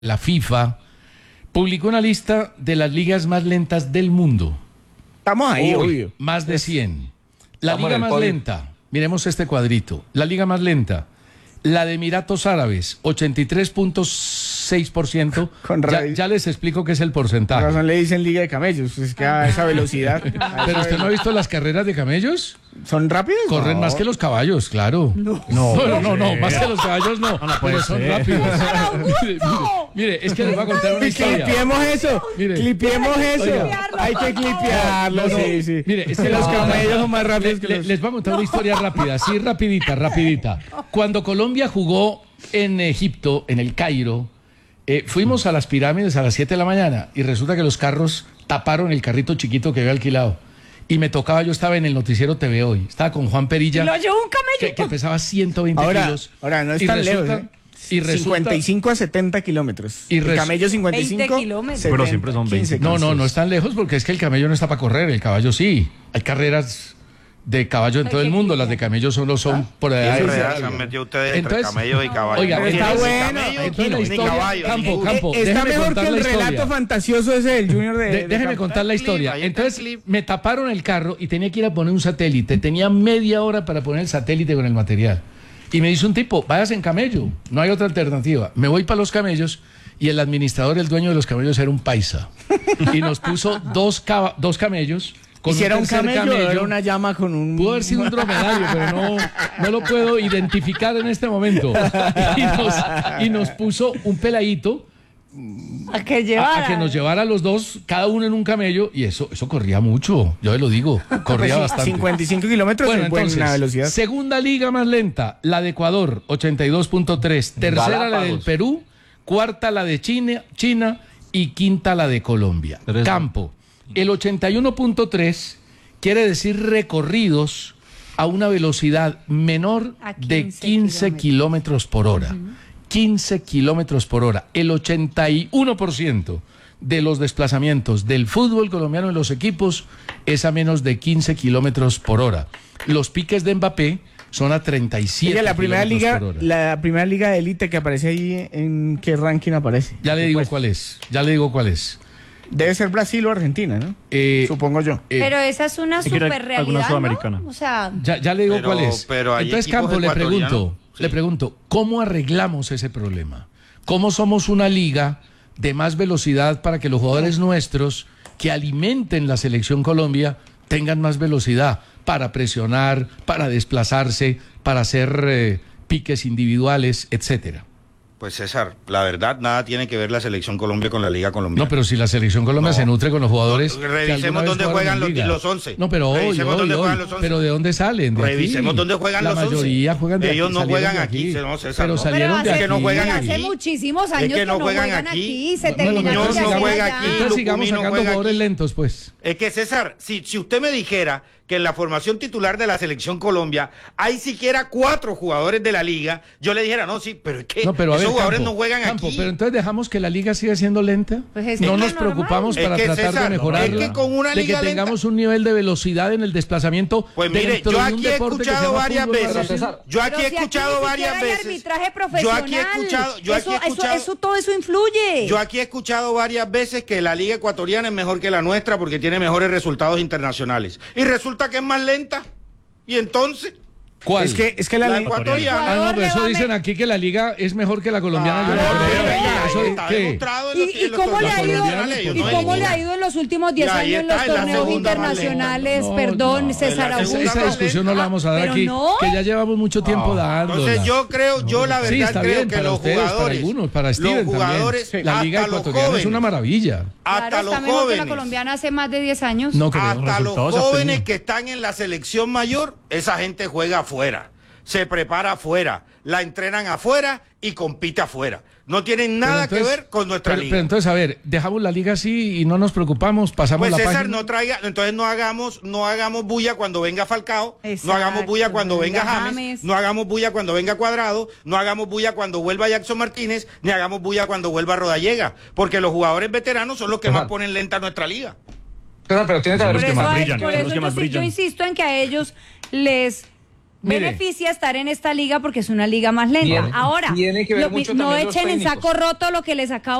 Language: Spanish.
la FIFA, publicó una lista de las ligas más lentas del mundo. Estamos ahí, obvio. Más de 100. La Estamos liga en el más podio. lenta, miremos este cuadrito. La liga más lenta, la de Emiratos Árabes, 83.6%. Ya les explico qué es el Por porcentaje. razón le dicen liga de camellos, es que a esa velocidad. Pero usted no ha visto las carreras de camellos. ¿Son rápidos? Corren No. más que los caballos, claro. No, más que los caballos no, pero son rápidos. Mire, es que les voy a contar una historia. Clipiemos eso, Mire. clipiemos eso. Oiga. Hay que clipearlo, sí, sí. Mire, es que los camellos son más rápidos que los... les voy a contar una historia rápida, sí, rapidita. Cuando Colombia jugó en Egipto, en el Cairo, fuimos a las pirámides a las 7 de la mañana y resulta que los carros taparon el carrito chiquito que había alquilado. Y me tocaba, yo estaba en el noticiero TV Hoy, estaba con Juan Perilla. ¿Y lo llevó un camello? Que pesaba 120 kilos. Ahora, no es Y tan resulta- lejos, ¿eh? Y resulta, 55 a 70 kilómetros. Y El camello 55. 20 kilómetros. 70, Pero siempre son 20. 15. no es tan lejos porque es que el camello no está para correr, el caballo sí. Hay carreras de caballo en todo el mundo, las de camello solo son por allá. ¿Qué enredadas se han metido ustedes entre Entonces- camellos y caballos? Oiga, No está tiene ni bueno, camello, entonces la ni historia- caballo, Campo, Está déjeme mejor contar que el la historia. relato fantasioso ese del Junior de Déjeme Campo. contar la Está el historia. clip, ahí está Entonces el clip. me taparon el carro y tenía que ir a poner un satélite. Tenía media hora para poner el satélite con el material. Y me dice un tipo, váyase en camello, no hay otra alternativa. Me voy para los camellos y el administrador, el dueño de los camellos era un paisa. Y nos puso dos camellos. Con ¿Hiciera un tercer camello o era una llama con un... Pudo haber sido un dromedario, pero no lo puedo identificar en este momento. Y nos puso un peladito A que llevara. a que nos llevara a los dos, cada uno en un camello, y eso corría mucho, yo lo digo, corría Pues sí, bastante. 55 kilómetros Bueno, es buena entonces, velocidad. segunda liga más lenta, la de Ecuador, 82.3, tercera la del Galápagos. Perú, cuarta la de China y quinta la de Colombia. Tres. Campo, el 81.3 quiere decir recorridos a una velocidad menor A de 15 15 kilómetros por hora. 15 kilómetros por hora. El 81% de los desplazamientos del fútbol colombiano en los equipos es a menos de 15 kilómetros por hora. Los piques de Mbappé son a 37 Oye, la primera kilómetros liga, por hora. la primera liga de élite que aparece ahí, ¿en qué ranking aparece? Ya le digo cuál es. Debe ser Brasil o Argentina, ¿no? Supongo yo. Pero esa es una Hay que ir a super realidad, alguna ¿no? sudamericana. O sea, Ya le digo Pero- cuál es. pero hay Entonces, equipos Campo, ecuatorianos. Sí. le pregunto, ¿cómo arreglamos ese problema? ¿Cómo somos una liga de más velocidad para que los jugadores nuestros que alimenten la selección Colombia tengan más velocidad para presionar, para desplazarse, para hacer piques individuales, etcétera? Pues César, la verdad, nada tiene que ver la selección Colombia con la Liga Colombiana. No, pero si la selección Colombia No. se nutre con los jugadores. que Revisemos alguna vez dónde jugaron juegan en los- liga. los 11. No, pero Revisemos dónde juegan los 11. Pero ¿de dónde salen? De aquí. Revisemos dónde juegan la los 11. mayoría juegan de Ellos aquí, no salieron juegan de aquí, no, César, pero no. salieron pero de hace, que no aquí. juegan hace aquí. muchísimos años que no juegan aquí. Se Bueno, terminaron Muñoz de no hacer juega allá. aquí. Entonces sigamos Lucumí no sacando juega jugadores aquí. lentos, pues. Es que César, si usted me dijera que en la formación titular de la selección Colombia hay siquiera 4 jugadores de la liga, yo le dijera, no, sí, pero es que No, pero a esos ver, jugadores Campo, no juegan Campo, aquí. pero entonces dejamos que la liga siga siendo lenta. Pues es no que nos es normal. preocupamos Es para que, tratar César, de mejorarla. es que con una de que liga lenta- tengamos un nivel de velocidad en el desplazamiento. Pues mire, dentro yo de un aquí he deporte que se escuchado llama varias fútbol, veces, César. yo aquí Pero he si escuchado ni varias siquiera hay veces, arbitraje yo profesional. aquí he escuchado, Todo eso influye. yo aquí he escuchado varias veces que la liga ecuatoriana es mejor que la nuestra porque tiene mejores resultados internacionales. Y resulta que es más lenta. ¿Y entonces? ¿Cuál? Es que la La liga... ecuatoriana. Ah, no, pero Ecuador eso le va dicen aquí que la liga es mejor que la colombiana. Yo no Claro, creo. venga, Eso, está ¿qué? demostrado en ¿Y, los- y en los cómo le torneos ha ido, internacionales, ellos y no hay cómo le ninguna. ha ido en los últimos 10 Y ahí años en está, los en la torneos segunda más internacionales? lenta. Perdón, No, César en la Augusto. segunda Esa discusión no la vamos a dar Pero aquí, no. que ya llevamos mucho tiempo dándola. Entonces yo la verdad Sí, está creo bien, que para los ustedes, jugadores, para algunos, para Steven los jugadores, también. La liga hasta los ecuatoriana es jóvenes, una maravilla. hasta Claro, los está mejor que la jóvenes, colombiana hace más de 10 años. No creo. hasta los resultados ha jóvenes obtenido. que están en la selección mayor, esa gente juega afuera, se prepara afuera, la entrenan afuera y compite afuera. No tienen nada Pero entonces- que ver con nuestra pero liga. entonces, a ver, dejamos la liga así y no nos preocupamos, pasamos Pues la César, página. no traiga, entonces no hagamos bulla cuando venga Falcao, no Exacto, hagamos bulla cuando venga venga James, James. no hagamos bulla cuando venga Cuadrado, no hagamos bulla cuando vuelva Jackson Martínez, ni hagamos bulla cuando vuelva Rodallega, porque los jugadores veteranos son los que más ponen lenta nuestra liga. Pero tiene que haber Por los que eso, más brillan. por Son eso los que más yo brillan. insisto en que a ellos les beneficia estar en esta liga porque es una liga más lenta. Ahora, tiene que ver mucho no también los echen en técnicos. saco roto lo que les acabo